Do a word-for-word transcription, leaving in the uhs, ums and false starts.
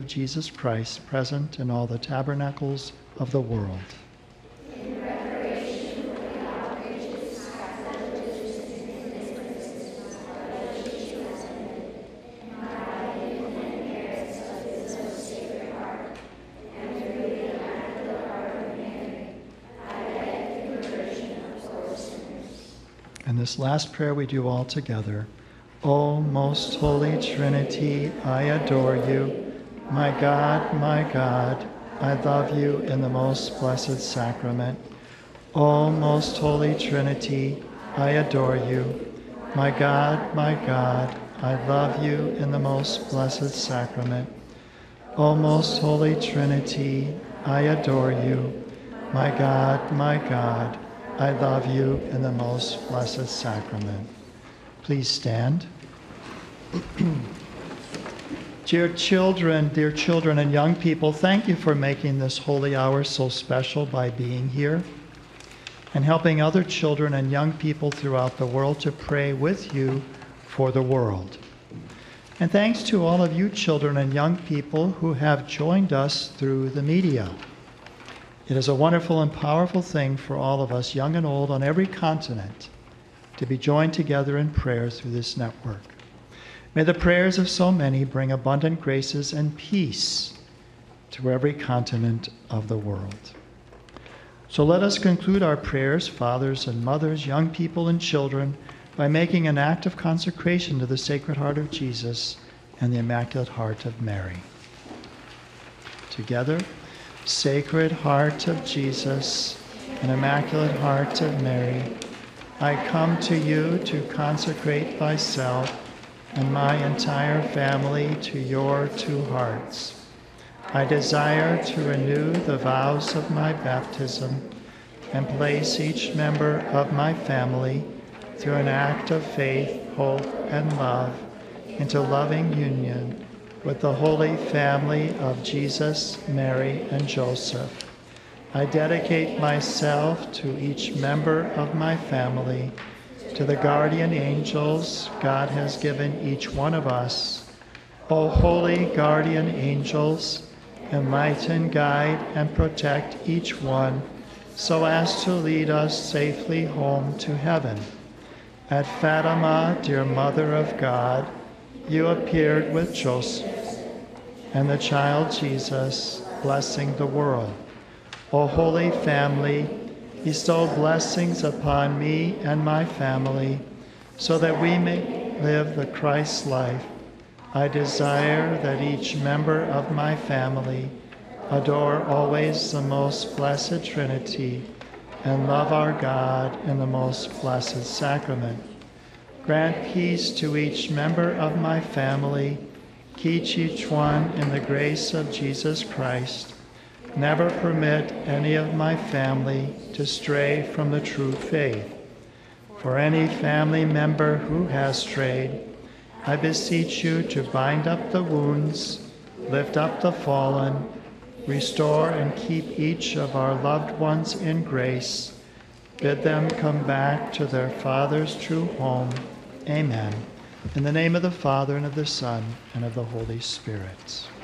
Jesus Christ, present in all the tabernacles of the world. And this last prayer we do all together. O most holy Trinity, I adore you. My God, my God, I love you in the most blessed sacrament. O most holy Trinity, I adore you. My God, my God, I love you in the most blessed sacrament. O most holy Trinity, I adore you. My God, my God, I love you in the most blessed sacrament. Please stand. Dear children, dear children and young people, thank you for making this holy hour so special by being here and helping other children and young people throughout the world to pray with you for the world. And thanks to all of you children and young people who have joined us through the media. It is a wonderful and powerful thing for all of us, young and old, on every continent, to be joined together in prayer through this network. May the prayers of so many bring abundant graces and peace to every continent of the world. So let us conclude our prayers, fathers and mothers, young people and children, by making an act of consecration to the Sacred Heart of Jesus and the Immaculate Heart of Mary. Together, Sacred Heart of Jesus and Immaculate Heart of Mary, I come to you to consecrate myself and my entire family to your two hearts. I desire to renew the vows of my baptism and place each member of my family through an act of faith, hope, and love into loving union with the Holy Family of Jesus, Mary, and Joseph. I dedicate myself to each member of my family, to the guardian angels God has given each one of us. O holy guardian angels, enlighten, guide, and protect each one so as to lead us safely home to heaven. At Fatima, dear Mother of God, you appeared with Joseph and the child Jesus, blessing the world. O Holy Family, bestow blessings upon me and my family, so that we may live the Christ life. I desire that each member of my family adore always the most blessed Trinity and love our God in the most blessed sacrament. Grant peace to each member of my family. Teach each one in the grace of Jesus Christ. Never permit any of my family to stray from the true faith. For any family member who has strayed, I beseech you to bind up the wounds, lift up the fallen, restore and keep each of our loved ones in grace. Bid them come back to their Father's true home. Amen. In the name of the Father, and of the Son, and of the Holy Spirit.